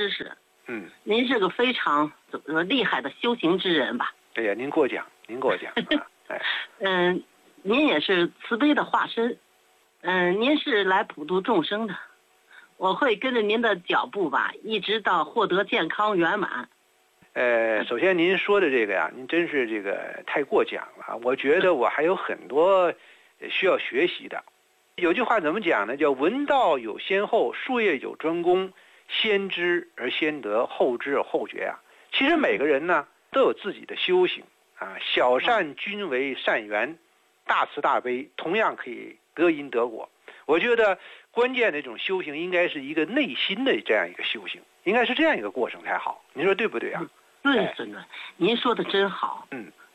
知识。您是个非常怎么说厉害的修行之人吧？ 对呀，您给我讲。 您也是慈悲的化身。您是来普度众生的。我会跟着您的脚步吧，一直到获得健康圆满。 首先您说的这个呀，您真是这个太过奖了。我觉得我还有很多需要学习的。有句话怎么讲呢？叫闻道有先后，术业有专攻，先知而先得，后知而后觉啊。其实每个人呢都有自己的修行啊，小善均为善缘，大慈大悲同样可以得因得果。我觉得关键的这种修行应该是一个内心的这样一个修行，应该是这样一个过程才好。您说对不对啊？ 对，孙子，您说的真好。